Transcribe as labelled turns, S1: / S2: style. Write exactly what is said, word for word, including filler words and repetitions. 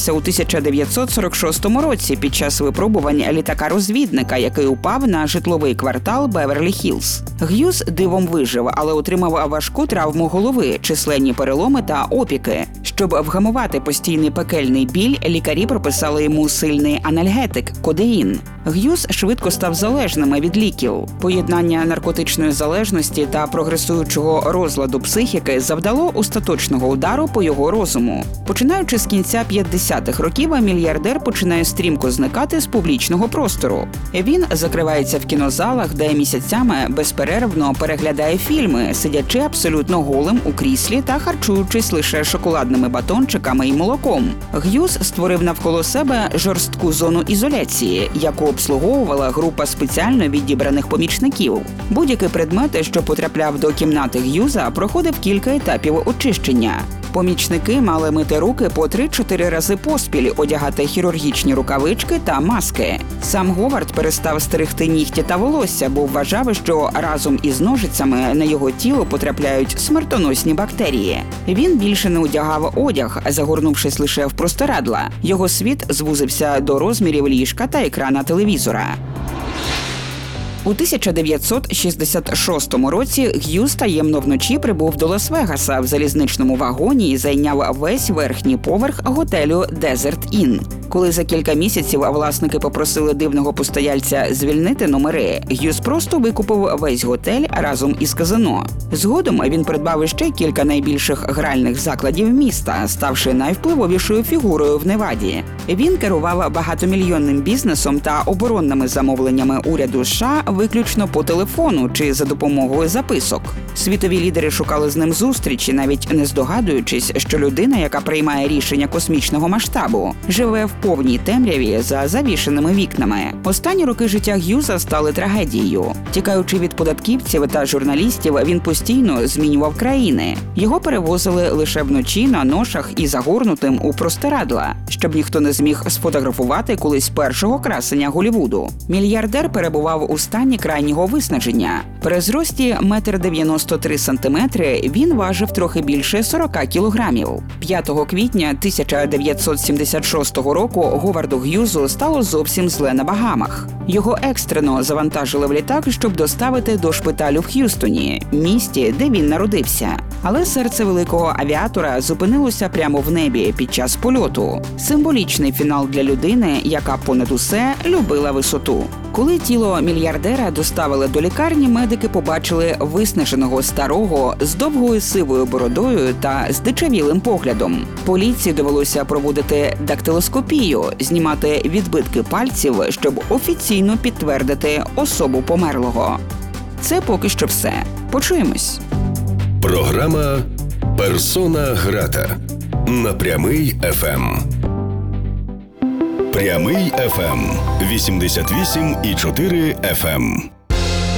S1: сталася у тисяча дев'ятсот сорок шостому році під час випробувань літака-розвідника, який упав на житловий квартал Беверлі-Хіллз. Г'юз дивом вижив, але отримав важку травму голови, численні переломи та опіки. Щоб вгамувати постійний пекельний біль, лікарі прописали йому сильний анальгетик – кодеїн. Г'юз швидко став залежним від ліків. Поєднання наркотичної залежності та прогресуючого розладу психіки завдало остаточного удару по його розуму. Починаючи з кінця п'ятдесятих років, мільярдер починає стрімко зникати з публічного простору. Він закривається в кінозалах, де місяцями безперервно переглядає фільми, сидячи абсолютно голим у кріслі та харчуючись лише шоколадними батончиками і молоком. Г'юз створив навколо себе жорстку зону ізоляції, яку обслуговувала група спеціально відібраних помічників. Будь-який предмет, що потрапляв до кімнати Г'юза, проходив кілька етапів очищення. Помічники мали мити руки по три-чотири рази поспіль, одягати хірургічні рукавички та маски. Сам Говард перестав стригти нігті та волосся, бо вважав, що разом із ножицями на його тіло потрапляють смертоносні бактерії. Він більше не одягав одяг, загорнувшись лише в простирадла. Його світ звузився до розмірів ліжка та екрана телевізора. У тисяча дев'ятсот шістдесят шостому році Г'юз таємно вночі прибув до Лас-Вегаса в залізничному вагоні і зайняв весь верхній поверх готелю Desert Inn. Коли за кілька місяців власники попросили дивного постояльця звільнити номери, Г'юз просто викупив весь готель разом із казино. Згодом він придбав іще кілька найбільших гральних закладів міста, ставши найвпливовішою фігурою в Неваді. Він керував багатомільйонним бізнесом та оборонними замовленнями уряду США виключно по телефону чи за допомогою записок. Світові лідери шукали з ним зустрічі, навіть не здогадуючись, що людина, яка приймає рішення космічного масштабу, живе в повній темряві за завішеними вікнами. Останні роки життя Г'юза стали трагедією. Тікаючи від податківців та журналістів, він постійно змінював країни. Його перевозили лише вночі на ношах і загорнутим у простирадла, щоб ніхто не зміг сфотографувати колись першого красення Голлівуду. Мільярдер перебував у стані крайнього виснаження. При зрості метр дев'яносто три сантиметри він важив трохи більше сорока кілограмів. п'ятого квітня тисяча дев'ятсот сімдесят шостого року Говарду Г'юзу стало зовсім зле на Багамах. Його екстрено завантажили в літак, щоб доставити до шпиталю в Х'юстоні, місті, де він народився. Але серце великого авіатора зупинилося прямо в небі під час польоту. Символічний фінал для людини, яка понад усе любила висоту. Коли тіло мільярдера доставили до лікарні, медики побачили виснаженого старого з довгою сивою бородою та здичавілим поглядом. Поліції довелося проводити дактилоскопію, знімати відбитки пальців, щоб офіційно підтвердити особу померлого. Це поки що все. Почуємось.
S2: Програма «Персона грата» на Прямий еф ем. Прямий еф ем. вісімдесят вісім і чотири еф ем.